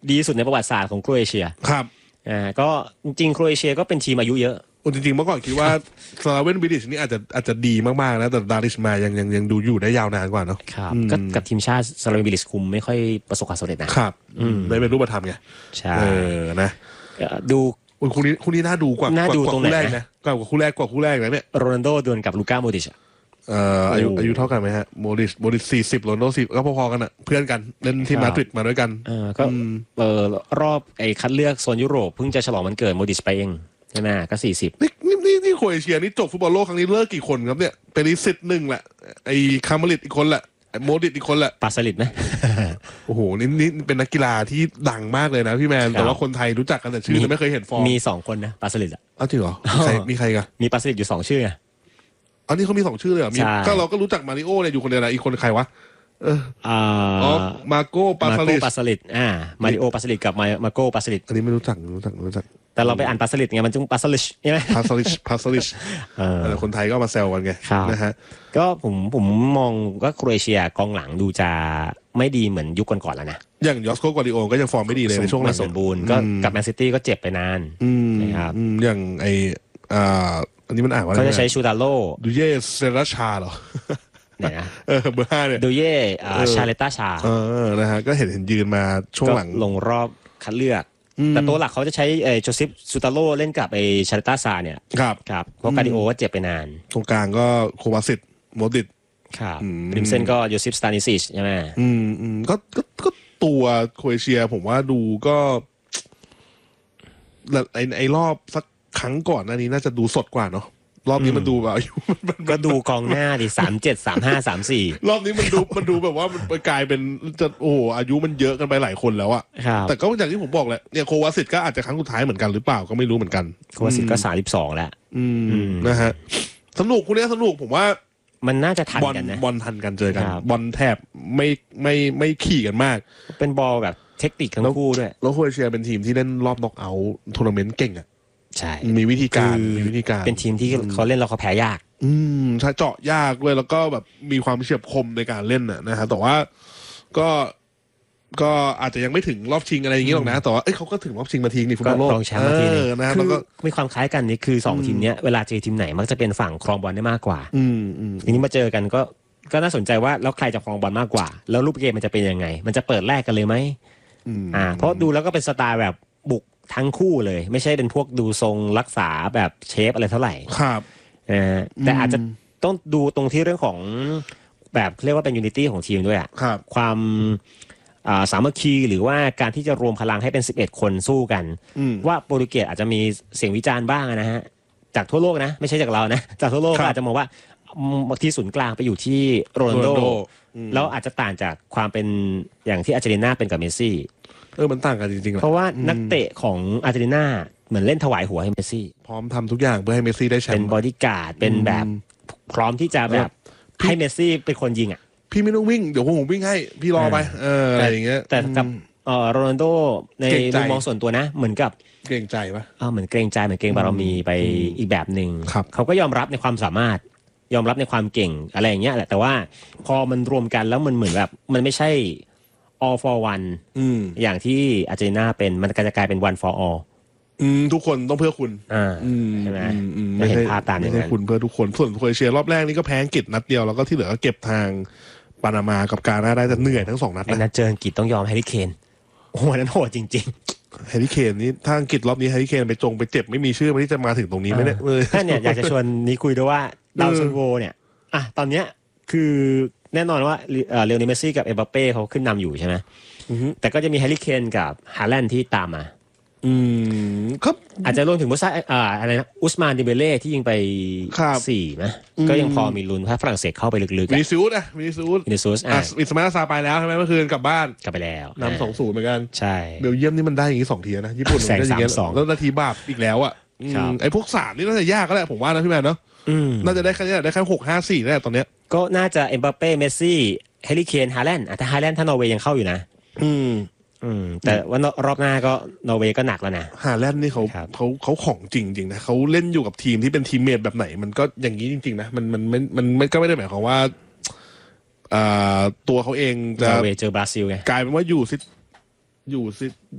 ดีที่สุดในประวัติศาสตร์ของโครเอเชียครับก็จริงๆโครเอเชียก็เป็นทีมอายุเยอะจริงๆเมื่อก่อนคิดว่าสลาเวนบิลิชนี่อาจจะดีมากๆนะแต่ดาริชมายังดูอยู่ได้ยาวนานกว่าเนาะครับก็กับทีมชาติสลาเวนบิลิชคุมไม่ค่อยประสบความสำเร็จนะครับไม่เป็นรูปธรรมไงใช่นะดูคู่นี้น่าดูกว่าคู่แรกนะกว่าคู่แรกนะเนี่ยโรนัลโดดวลกับลูก้าโมดริชอายุเท่ากันไหมฮะโมดริช40โรนัลโด10ก็พอๆกันอ่ะเพื่อนกันเล่นที่มาดริดมาด้วยกันก็รอบไอ้คัดเลือกโซนยุโรปเพิ่งจะฉลองวันเกิดโมดริชไปเองใช่ไหมก็40 นี่โครเอเชียนี่จบฟุตบอลโลกครั้งนี้เลิกกี่คนครับเนี่ยเปริซิต1แหละไอ้คาร์เมลิตอีกคนแหละโมดริชอีกคนแหละปาสลิดไหมโอ้โหนี่เป็นนักกีฬาที่ดังมากเลยนะพี่แมนแต่ว่าคนไทยรู้จักกันแต่ชื่อแต่ไม่เคยเห็นฟอร์มมี2คนนะปาสลิดจริงเหรอมีใครกันมีปาสลิดอยู่2ชื่ออันนี้เขามี2ชื่อเลยเหรอก็เราก็รู้จักมาริโอเนี่ยอยู่คนเดียวนะอีกคนใครวะมาโก้ปาสลิดมาริโอปาสลิดกับมาโก้ปาสลิดอันนี้ไม่รู้จักแต่เราไปอ่านปาสลิดไงมันจึงปาสลิชใช่ไหมปาสลิชคนไทยก็มาแซวกันไงนะฮะก็ผมมองว่าโครเอเชียกองหลังดูจะไม่ดีเหมือนยุคก่อนๆแล้วนะอย่างยอสโกกวาดิโอก็ยังฟอร์มไม่ดีเลยในช่วงหลังสมบูรณ์ก็กับแมนซิตี้ก็เจ็บไปนานนะครับอย่างอันนี้มันอ่านว่าเขาจะใช้ชูดาโลดูเย่เซราชาเหรอเนี่ยนะเบอร์5เนี่ยดูเย่ชาเลต้าชานะฮะก็เห็นยืนมาช่วงหลังลงรอบคัดเลือกแต่ตัวหลักเขาจะใช้โจซิฟซูตาโลเล่นกับชาเลต้าซาเนี่ยครับเพราะกาดิโอก็เจ็บไปนานตรงกลางก็โควาซิตโมดิตครับริมเส้นก็โยซิฟสตานิซิชใช่ไหมก็ตัวโครเอเชียผมว่าดูก็ไอรอบสักครั้งก่อนหน้านี้น่าจะดูสดกว่าเนาะรอบนี้มันดูแบบอายุก็ดูกองหน้าดิ37 35 34 รอบนี้มันดูแบบว่ามันกลายเป็นจะโอ้อายุมันเยอะกันไปหลายคนแล้วอะแต่ก็อย่างที่ผมบอกแหละเนี่ยโควาซิตก็อาจจะครั้งสุดท้ายเหมือนกันหรือเปล่าก็ไม่รู้เหมือนกันโควาซิตก็32แล้วนะฮะสนุกคู่นี้สนุกผมว่ามันน่าจะทันกันนะบอลทันกันเจอกันบอลแทบไม่ขี่กันมากเป็นบอลแบบเทคนิคทั้งคู่ด้วยแล้วโครเอเชียเป็นทีมที่เล่นรอบน็อกเอาท์ทัวร์นาเมนต์เก่งอะใช่มีวิธีการเป็นทีมที่เขาเล่นแล้วเขาแพ้ยากใช่เจาะยากด้วยแล้วก็แบบมีความเฉียบคมในการเล่นนะฮะแต่ว่าก็อาจจะยังไม่ถึงรอบชิงอะไรอย่างงี้หรอกนะแต่ว่าเขาก็ถึงรอบชิงมาทีนี่ฟุตบอลโลกรองแชมป์มาทีนึงนะแล้วก็มีความคล้ายกันนี่คือ2ทีมนี้เวลาเจอทีมไหนมักจะเป็นฝั่งครองบอลได้มากกว่าทีนี้มาเจอกันก็น่าสนใจว่าแล้วใครจะครองบอลมากกว่าแล้วรูปเกมมันจะเป็นยังไงมันจะเปิดแรกกันเลยไหมเพราะดูแล้วก็เป็นสไตล์แบบบุกทั้งคู่เลยไม่ใช่เป็นพวกดูทรงรักษาแบบเชฟอะไรเท่าไหร่ครับแต่อาจจะต้องดูตรงที่เรื่องของแบบเรียกว่าเป็นยูนิตี้ของทีมด้วยอ่ะความสามัคคีหรือว่าการที่จะรวมพลังให้เป็น11คนสู้กันว่าโปรตุเกสอาจจะมีเสียงวิจารณ์บ้างนะฮะจากทั่วโลกนะไม่ใช่จากเรานะจากทั่วโลกอาจจะมองว่าบางทีศูนย์กลางไปอยู่ที่โรนัลโดแล้วอาจจะต่างจากความเป็นอย่างที่อาร์เจนตินาเป็นกับเมสซี่มันต่างกันจริงๆเพราะว่านักเตะของอาร์เจนตินาเหมือนเล่นถวายหัวให้เมสซี่พร้อมทำทุกอย่างเพื่อให้เมสซี่ได้แชมป์เป็นบอดี้การ์ดเป็นแบบพร้อมที่จะแบบให้เมสซี่เป็นคนยิงอ่ะพี่ไม่ต้องวิ่งเดี๋ยวผมวิ่งให้พี่รอไปอะไรอย่างเงี้ยแต่กับโรนัลโดในมุมมองส่วนตัวนะเหมือนกับเกรงใจปะเหมือนเกรงใจเหมือนเกรงบารมีไปอีกแบบหนึ่งเขาก็ยอมรับในความสามารถยอมรับในความเก่งอะไรอย่างเงี้ยแหละแต่ว่าพอมันรวมกันแล้วมันเหมือนแบบมันไม่ใช่ all for one อย่างที่อาร์เจนตินาเป็นมันจะกลายเป็น one for all ทุกคนต้องเพื่อคุณใช่ไหมไม่เห็นภาพตามอย่างนั้นคุณเพื่อทุกคนส่วนโครเอเชียรอบแรกนี่ก็แพ้อังกฤษนัดเดียวแล้วก็ที่เหลือก็เก็บทางปานามากับกาน่าได้แต่เหนื่อยทั้ง2นัดนะนัดเจออังกฤษต้องยอมแฮร์รี่เคนโอ้โหนั้นโหดจริงๆแฮร์รี่เคนนี่ถ้าอังกฤษรอบนี้แฮร์รี่เคนไปเจ็บไม่มีชื่อที่จะมาถึงตรงนี้ไม่ได้ท่านเนี่ยอยากจะชวนนี้คุยด้วยว่าดาวซันโวเนี่ยตอนเนี้ยคือแน่นอนว่าเลโอเนล เมสซี่กับเอ็มบัปเป้เขาขึ้นนำอยู่ใช่ไหมแต่ก็จะมีแฮร์รี่เคนกับฮาแลนด์ที่ตามมาครับอาจจะรวมถึงมุซาอะไรนะอุสมานดิเบเล่ที่ยิงไป4นะก็ยังพอมีลุ้นถ้าฝรั่งเศสเข้าไปลึกๆมีซูดอิสมาซาไปแล้วใช่ไหมเมื่อคืนกลับบ้านกลับไปแล้วนำ2-0เหมือนกันใช่เบลเยียมนี่มันได้อย่างนี้2ทีนะญี่ปุ่นได้อย่างนี้แล้วนาทีบาปอีกแล้วอ่ะไอ้พวก3นี่น่าจะยากก็แหละผมว่านะพี่แมนเนาะน่าจะได้แค่6-5-4แล้วตอนเนี้ยก็น่าจะเอ็มบัปเป้เมสซี่แฮร์รี่เคนฮาแลนด์ถ้าฮาแลนด์ถ้านอร์เวย์ยังเข้าอยู่นะแต่ว่ารอบหน้าก็นอร์เวย์ก็หนักแล้วนะฮาแลนด์นี่เขาของจริงๆนะเขาเล่นอยู่กับทีมที่เป็นทีมเมทแบบไหนมันก็อย่างนี้จริงๆนะมันก็ไม่ได้หมายความว่าตัวเขาเองจะนอร์เวย์เจอบราซิลไงกลายเป็นว่าอยู่ซิ